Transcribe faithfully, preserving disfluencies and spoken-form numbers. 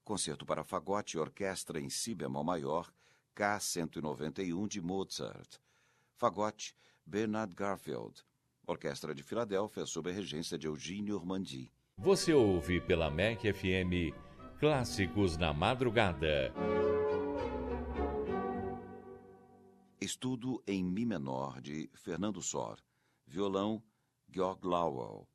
Concerto para fagote e orquestra em si bemol maior, K cento e noventa e um de Mozart. Fagote, Bernard Garfield. Orquestra de Filadélfia, sob a regência de Eugênio Ormandy. Você ouve pela M E C F M Clássicos na Madrugada. Estudo em Mi menor, de Fernando Sor. Violão, Georg Lowell.